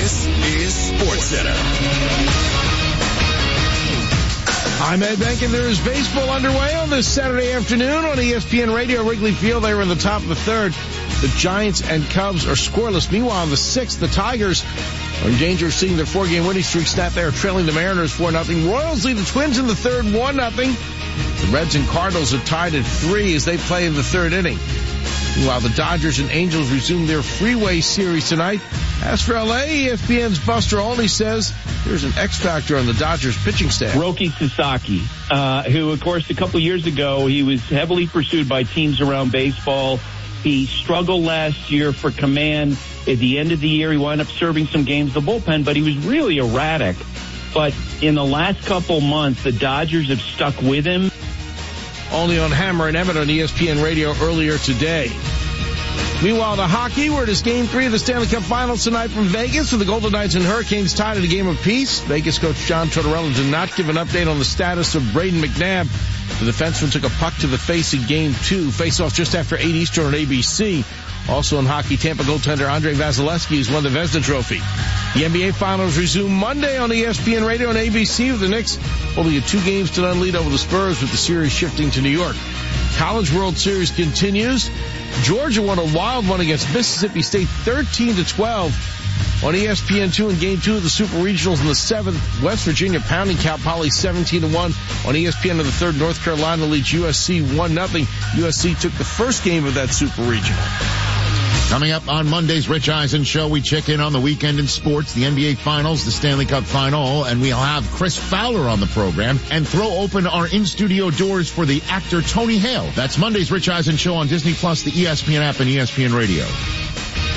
This is SportsCenter. I'm Ed Bank, and there is baseball underway on this Saturday afternoon on ESPN Radio, Wrigley Field. They were in the top of the third. The Giants and Cubs are scoreless. Meanwhile, in the sixth, the Tigers are in danger of seeing their 4-game winning streak snap. They are trailing the Mariners 4-0. Royals lead the Twins in the third 1-0. The Reds and Cardinals are tied at 3 as they play in the third inning. Meanwhile, the Dodgers and Angels resume their freeway series tonight. As for LA, ESPN's Buster Olney says there's an X factor on the Dodgers pitching staff. Roki Sasaki, who, of course, a couple years ago, he was heavily pursued by teams around baseball. He struggled last year for command. At the end of the year, he wound up serving some games in the bullpen, but he was really erratic. But in the last couple months, the Dodgers have stuck with him. Only on Hammer and Emmett on ESPN Radio earlier today. Meanwhile, the hockey, we're at Game 3 of the Stanley Cup Finals tonight from Vegas with the Golden Knights and Hurricanes tied at a game apiece. Vegas coach John Tortorella did not give an update on the status of Braden McNabb. The defenseman took a puck to the face in Game 2. Face-off just after 8 Eastern on ABC. Also in hockey, Tampa goaltender Andrei Vasilevsky has won the Vezina Trophy. The NBA Finals resume Monday on ESPN Radio and ABC with the Knicks holding a 2-0 lead over the Spurs with the series shifting to New York. College World Series continues. Georgia won a wild one against Mississippi State 13-12 on ESPN2 in Game 2 of the Super Regionals in the 7th. West Virginia pounding Cal Poly 17-1 on ESPN in the 3rd. North Carolina leads USC 1-0. USC took the first game of that Super Regional. Coming up on Monday's Rich Eisen Show, we check in on the weekend in sports, the NBA Finals, the Stanley Cup Final, and we'll have Chris Fowler on the program and throw open our in-studio doors for the actor Tony Hale. That's Monday's Rich Eisen Show on Disney Plus, the ESPN app, and ESPN Radio.